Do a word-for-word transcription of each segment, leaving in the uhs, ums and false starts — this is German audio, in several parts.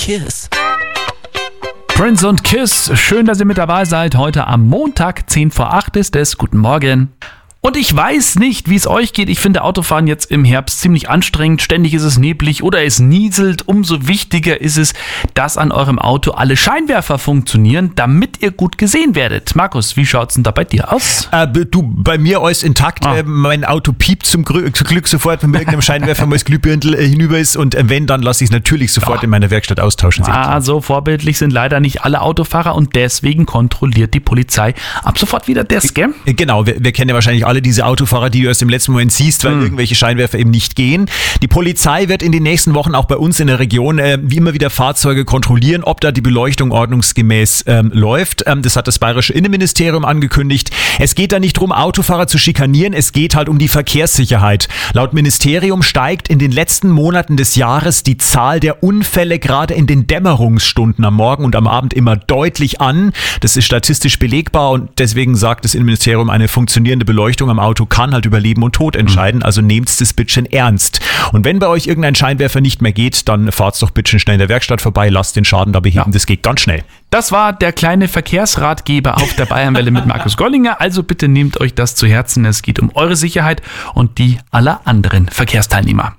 Kiss. Prince und Kiss, schön, dass ihr mit dabei seid. Heute am Montag, zehn vor acht ist es. Guten Morgen. Und ich weiß nicht, wie es euch geht. Ich finde Autofahren jetzt im Herbst ziemlich anstrengend. Ständig ist es neblig oder es nieselt. Umso wichtiger ist es, dass an eurem Auto alle Scheinwerfer funktionieren, damit ihr gut gesehen werdet. Markus, wie schaut's denn da bei dir aus? Äh, du, bei mir alles intakt. Ah. Äh, mein Auto piept zum, Grü- zum Glück sofort, wenn mir irgendeinem Scheinwerfer mal das Glühbirndl äh, hinüber ist. Und äh, wenn, dann lasse ich es natürlich sofort Ja. in meiner Werkstatt austauschen. Ah, so vorbildlich sind leider nicht alle Autofahrer und deswegen kontrolliert die Polizei ab sofort wieder das, gell? Äh, Genau, wir, wir kennen ja wahrscheinlich alle diese Autofahrer, die du erst im letzten Moment siehst, weil Mhm. irgendwelche Scheinwerfer eben nicht gehen. Die Polizei wird in den nächsten Wochen auch bei uns in der Region äh, wie immer wieder Fahrzeuge kontrollieren, ob da die Beleuchtung ordnungsgemäß ähm, läuft. Ähm, das hat das Bayerische Innenministerium angekündigt. Es geht da nicht darum, Autofahrer zu schikanieren, es geht halt um die Verkehrssicherheit. Laut Ministerium steigt in den letzten Monaten des Jahres die Zahl der Unfälle gerade in den Dämmerungsstunden am Morgen und am Abend immer deutlich an. Das ist statistisch belegbar und deswegen sagt das Innenministerium, eine funktionierende Beleuchtung am Auto kann halt über Leben und Tod entscheiden, also nehmt's das bitteschön ernst. Und wenn bei euch irgendein Scheinwerfer nicht mehr geht, dann fahrt's doch bitteschön schnell in der Werkstatt vorbei, lasst den Schaden da beheben, Ja. das geht ganz schnell. Das war der kleine Verkehrsratgeber auf der Bayernwelle mit Markus Gollinger. Also bitte nehmt euch das zu Herzen. Es geht um eure Sicherheit und die aller anderen Verkehrsteilnehmer.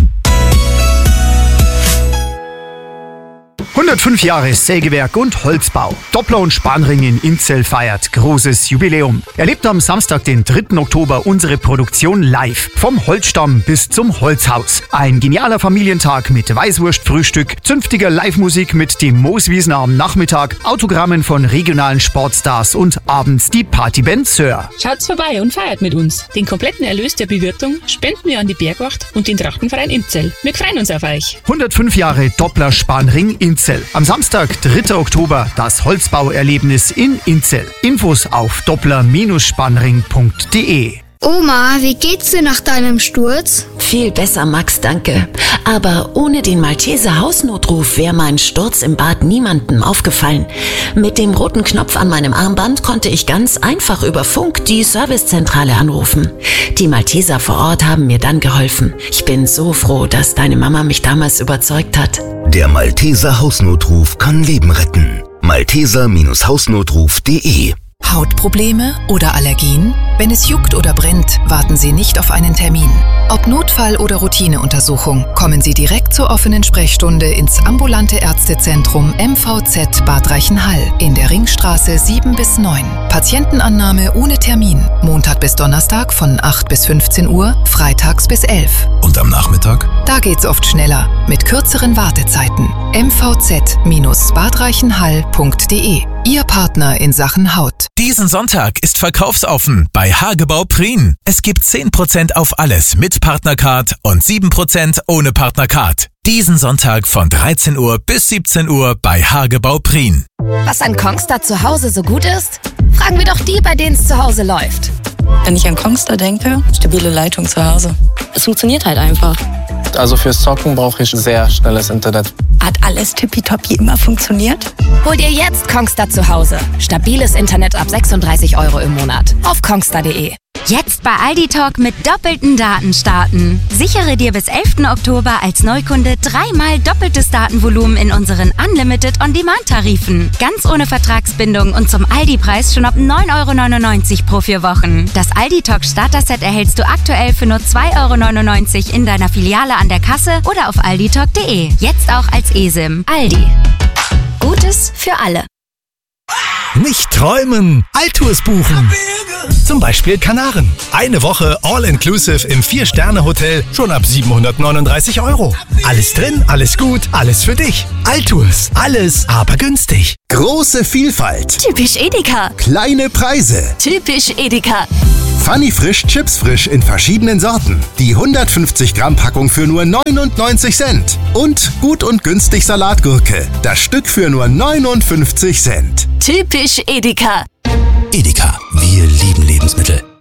hundertfünf Jahre Sägewerk und Holzbau. Doppler und Spanring in Inzell feiert großes Jubiläum. Erlebt am Samstag, den dritten Oktober, unsere Produktion live. Vom Holzstamm bis zum Holzhaus. Ein genialer Familientag mit Weißwurstfrühstück, zünftiger Live-Musik mit dem Mooswiesner am Nachmittag, Autogrammen von regionalen Sportstars und abends die Partyband Sir. Schaut's vorbei und feiert mit uns. Den kompletten Erlös der Bewirtung spenden wir an die Bergwacht und den Trachtenverein Inzell. Wir freuen uns auf euch. hundertfünf Jahre Doppler Spanring Inzell. Am Samstag, dritter Oktober, das Holzbauerlebnis in Inzell. Infos auf doppler Spanring punkt de. Oma, wie geht's dir nach deinem Sturz? Viel besser, Max, danke. Aber ohne den Malteser Hausnotruf wäre mein Sturz im Bad niemandem aufgefallen. Mit dem roten Knopf an meinem Armband konnte ich ganz einfach über Funk die Servicezentrale anrufen. Die Malteser vor Ort haben mir dann geholfen. Ich bin so froh, dass deine Mama mich damals überzeugt hat. Der Malteser Hausnotruf kann Leben retten. Malteser Hausnotruf punkt de. Hautprobleme oder Allergien? Wenn es juckt oder brennt, warten Sie nicht auf einen Termin. Ob Notfall oder Routineuntersuchung, kommen Sie direkt zur offenen Sprechstunde ins ambulante Ärztezentrum M V Z Bad Reichenhall in der Ringstraße sieben bis neun. Patientenannahme ohne Termin. Montag bis Donnerstag von acht bis fünfzehn Uhr, freitags bis elf. Und am Nachmittag? Da geht's oft schneller, mit kürzeren Wartezeiten. m v z Bad Reichenhall punkt de. Ihr Partner in Sachen Haut. Diesen Sonntag ist verkaufsoffen bei Hagebau Prien. Es gibt zehn Prozent auf alles mit Partnercard und sieben Prozent ohne Partnercard. Diesen Sonntag von dreizehn Uhr bis siebzehn Uhr bei Hagebau Prien. Was an Kongstar zu Hause so gut ist? Fragen wir doch die, bei denen es zu Hause läuft. Wenn ich an Kongstar denke, stabile Leitung zu Hause. Es funktioniert halt einfach. Also fürs Zocken brauche ich sehr schnelles Internet. Hat alles tippitoppi immer funktioniert? Hol dir jetzt Kongstar zu Hause. Stabiles Internet ab sechsunddreißig Euro im Monat. Auf kongstar punkt de. Jetzt bei Aldi Talk mit doppelten Daten starten. Sichere dir bis elften Oktober als Neukunde dreimal doppeltes Datenvolumen in unseren Unlimited On-Demand-Tarifen. Ganz ohne Vertragsbindung und zum Aldi-Preis schon ab neun Euro neunundneunzig pro vier Wochen. Das Aldi Talk Starter-Set erhältst du aktuell für nur zwei Euro neunundneunzig in deiner Filiale an der Kasse oder auf aldi talk punkt de. Jetzt auch als eSIM. Aldi. Gutes für alle. Nicht träumen, Altours buchen. Zum Beispiel Kanaren. Eine Woche All-Inclusive im vier-Sterne-Hotel schon ab siebenhundertneununddreißig Euro. Alles drin, alles gut, alles für dich. Altours, alles, aber günstig. Große Vielfalt. Typisch Edeka. Kleine Preise. Typisch Edeka. Funny Frisch Chips Frisch in verschiedenen Sorten. Die hundertfünfzig Gramm Packung für nur neunundneunzig Cent. Und gut und günstig Salatgurke. Das Stück für nur neunundfünfzig Cent. Typisch Edeka. Edeka, wir lieben Lebensmittel.